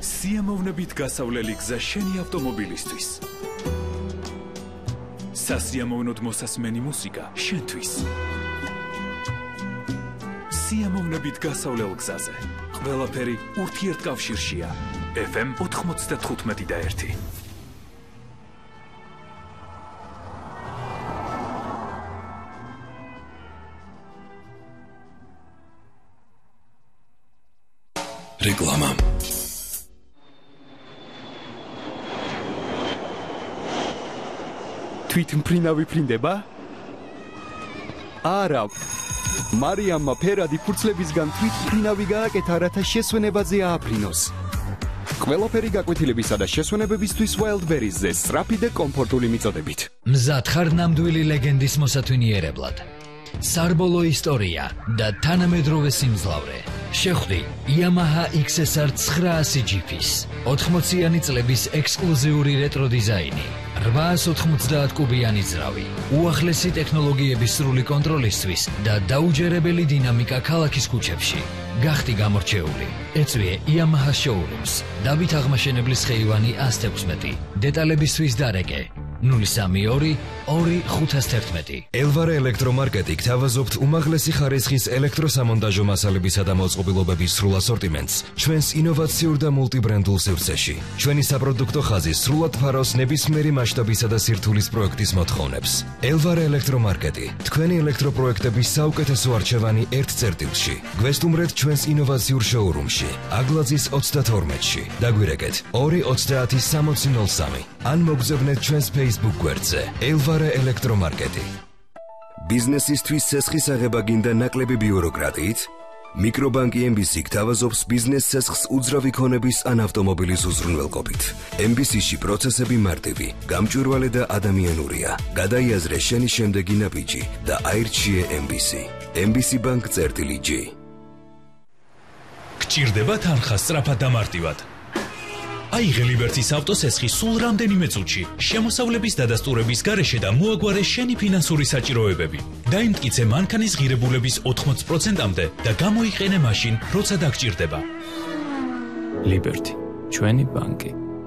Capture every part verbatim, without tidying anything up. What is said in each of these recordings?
სიამოვნებით გასავლელი გზა შენი ავტომობილისთვის. სასიამოვნოდ მოსასმენი მუსიკა შენთვის. სიამოვნებით გასავლელ გზაზე. ყველაფერი ურთიერთკავშირშია. ეფ ემ ოთხმოცდათხუთმეტი და ერთი. რეკლამა. თვითმფრინავი ფრინდება? არა. მარიამმა ფერადი ფურცლებისგან თვითმფრინავი გააკეთა, რათა შესვენებაზე ააფრინოს. ყველაფერი გაკვეთილებისა და შესვენებებისთვის Wildberries-ზე სწრაფი და კომფორტული მიწოდებით. მზად ხარ ნამდვილი ლეგენდის მოსათვინიერებლად. სარბოლო ისტორია და თანამედროვე სიმძლავრე. შეხვდი Yamaha X S R ცხრაასი ჯიფის ოთხმოციანი წლების ექსკლუზიური რეტრო დიზაინი, რვაას ოთხმოცდაათ კუბიანი ძრავი, უახლესი ტექნოლოგიების სრული კონტროლისთვის და დაუჯერებელი დინამიკა ქალაქის ქუჩებში. გახდი გამორჩეული. ეწვიე Yamaha Showrooms. დავით აღმაშენებლის ხეივანი ას თექვსმეტი. დეტალებისთვის დარეკე ნული სამი ორი ორი ხუთას თერთმეტი. ელვარე ელექტრომარკეტი გთავაზობთ უმაღლესი ხარისხის ელექტროსამონტაჟო მასალებისა და მოწყობილობების სრულ ასორტიმენტს ჩვენს ინოვაციურ და მულტიბრენდულ სივრცეში. ჩვენი საპროდუქტო ხაზი სრულად ფარავს ნებისმიერი მასშტაბისა და სირთულის პროექტის მოთხოვნებს. ელვარე ელექტრომარკეტი, თქვენი ელექტროპროექტების საუკეთესო არჩევანი ერთ წერტილში. გვესტუმრეთ ჩვენს ინოვაციურ შოურუმში, აგლაძის ოცდათორმეტში. დაგვირეკეთ ორი ოცდაათი სამოცი ნული სამი. ან მოგზავნეთ ჩვენს Facebook გვერდზე. ელვარე ელექტრომარკეტი. ბიზნესისთვის ცესხის აღება გინდა ნაკლები ბიუროკრატიით? მიკრობანკი ემ ბი სი გთავაზობს ბიზნეს ცესხს უძრავი ქონების ან ავტომობილის უზრუნველყოფით. ემ ბი სი-ში პროცესები მარტივი, გამჭვირვალე და ადამიანურია. გადაიაზრე შენი შემდეგი ნაბიჯი და აირჩიე ემ ბი სი. ემ ბი სი ბანკ წერტილი ჯი. გჭირდება თანხა სწრაფად და მარტივად. აიღე ლიბერტის ავტოცესხი სულ რამდენიმე წუთში, შემოსავლების დადასტურების გარეშე და მოაგვარე შენი ფინანსური საჭიროებები. დაიმტკიცე მანქანის ღირებულების ოთხმოც პროცენტამდე და გამოიყენე მაშინ, როცა დაგჭირდება. ლიბერტი, ჩვენი ბანკი.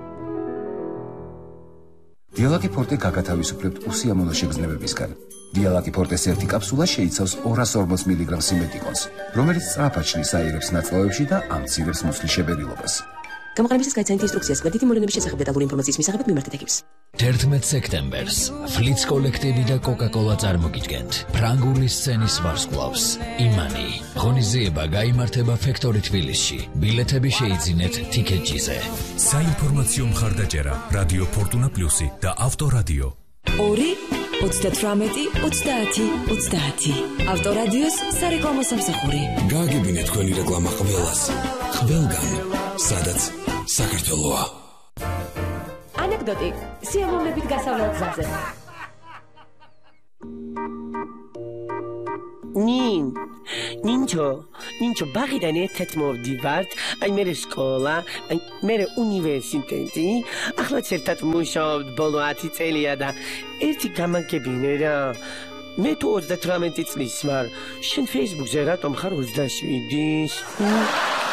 დიალაკი ფორტე გაგათავისუფლებთ უსიამოვნო შეგრძნებებისგან. დიალაკი ფორტეს ერთი კაფსულა შეიცავს ორას ორმოც მილიგრამ სიმეტიკონს, რომელიც სწრაფად შლის აირებს ნაწლავებში და ამცირებს მუცლის შებერილობას. გამოყენებისას გაიცანით ინსტრუქციას გვერდითი მოვლენების შესახებ დეტალური ინფორმაციის მისაღებად მიმართეთ ექიმს. თერთმეტ სექტემბერს ფლიც კოლექტივი და კოკა-კოლა წარმოგიდგენთ ფრანგული სცენის ვარსკვლავს იმანი. ღონისძიება გაიმართება ფექტორი თბილისში. ბილეთები შეიძინეთ თიკეტჯიზე. საინფორმაციო მხარდაჭერა რადიო ფორტუნა პლუსი და ავტორადიო. ორი ოცდათვრამეტი ოცდაათი ოცდაათი. ავტორადიოს სარეკლამო სამსახური. გააგებინეთ თქვენი რეკლამა ყველას. ყველგან, სადაც საქართველოა. ანეკდოტი სიამოვნებით გასავლელ გზაზე. ნინ, ნინჩო, ნინჩო, ბაღიდან ერთად მოვდივართ, აი მერე სკოლა, აი მერე უნივერსიტეტი, ახლაც ერთად მუშაობთ ბოლო ათი წელია და ერთი გამაგებინე რა. მე თუ ოცდათვრამეტი წლის ვარ, შენ Facebook-ზე რატომ ხარ ოცდაშვიდის?